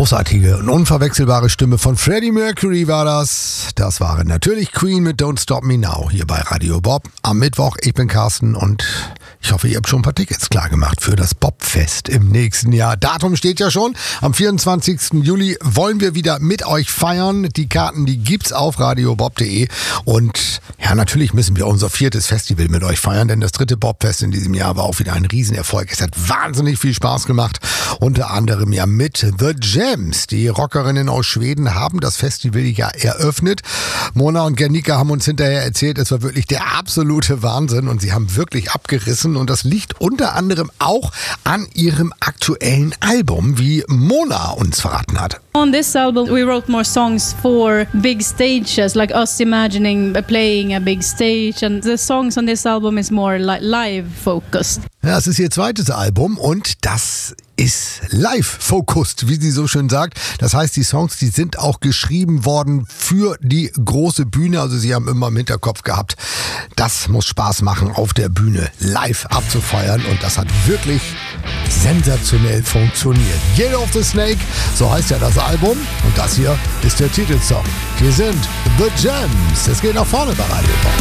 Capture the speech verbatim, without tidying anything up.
großartige und unverwechselbare Stimme von Freddie Mercury war das. Das waren natürlich Queen mit Don't Stop Me Now hier bei Radio Bob am Mittwoch. Ich bin Carsten und ich hoffe, ihr habt schon ein paar Tickets klargemacht für das Bobfest im nächsten Jahr. Datum steht ja schon. Am vierundzwanzigsten Juli wollen wir wieder mit euch feiern. Die Karten, die gibt's auf radiobob punkt de. Und ja, natürlich müssen wir unser viertes Festival mit euch feiern, denn das dritte Bobfest in diesem Jahr war auch wieder ein Riesenerfolg. Es hat wahnsinnig viel Spaß gemacht. Unter anderem ja mit The Gems. Die Rockerinnen aus Schweden haben das Festival ja eröffnet. Mona und Gernika haben uns hinterher erzählt, es war wirklich der absolute Wahnsinn und sie haben wirklich abgerissen. Und das liegt unter anderem auch an ihrem aktuellen Album, wie Mona uns verraten hat. On this album we wrote more songs for big stages, like us imagining playing a big stage, and the songs on this album is more like live focused. Ja, es ist ihr zweites Album und das ist live-focused, wie sie so schön sagt. Das heißt, die Songs, die sind auch geschrieben worden für die große Bühne. Also sie haben immer im Hinterkopf gehabt, das muss Spaß machen, auf der Bühne live abzufeiern. Und das hat wirklich sensationell funktioniert. Year of the Snake, so heißt ja das Album. Und das hier ist der Titelsong. Hier sind The Gems. Es geht nach vorne bei Radio Bob.